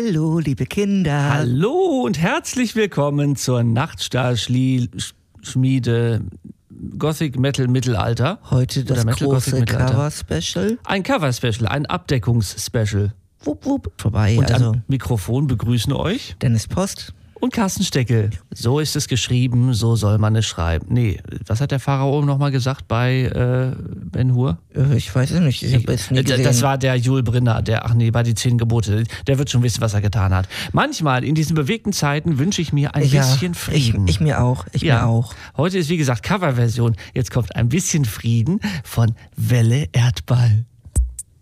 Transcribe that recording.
Hallo, liebe Kinder. Hallo und herzlich willkommen zur Nachtstars-Schmiede Gothic Metal Mittelalter. Heute das große Cover-Special. Ein Cover-Special, ein Abdeckungs-Special. Wupp, wupp. Vorbei. Und am Mikrofon begrüßen euch Dennis Post und Carsten Steckel. So ist es geschrieben, so soll man es schreiben. Nee, was hat der Pharao nochmal gesagt bei Ben Hur? Ich weiß es nicht. Ich habe es nie gesehen. Das war der Jules Brinner, bei die 10 Gebote. Der wird schon wissen, was er getan hat. Manchmal in diesen bewegten Zeiten wünsche ich mir ein bisschen Frieden. Ich mir auch. Mir auch. Heute ist wie gesagt Coverversion. Jetzt kommt ein bisschen Frieden von Welle Erdball.